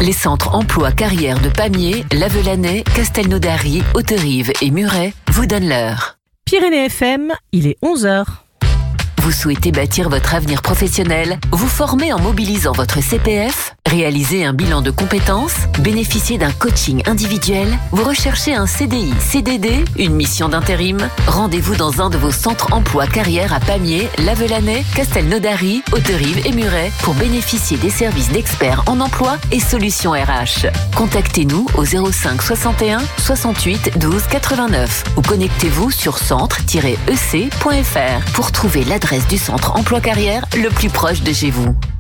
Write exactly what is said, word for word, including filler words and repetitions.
Les centres emploi carrière de Pamiers, Lavelanet, Castelnaudary, Hauterive et Muret vous donnent l'heure. Pyrénées F M, il est onze heures. Vous souhaitez bâtir votre avenir professionnel, vous former en mobilisant votre C P F, réaliser un bilan de compétences, bénéficier d'un coaching individuel, vous recherchez un C D I, C D D, une mission d'intérim? Rendez-vous dans un de vos centres emploi carrière à Pamiers, Lavelanet, Castelnaudary, Hauterive et Muret pour bénéficier des services d'experts en emploi et solutions R H. Contactez-nous au zéro cinq soixante et un soixante-huit douze quatre-vingt-neuf ou connectez-vous sur centre tiret e c point f r pour trouver l'adresse du centre emploi carrière le plus proche de chez vous.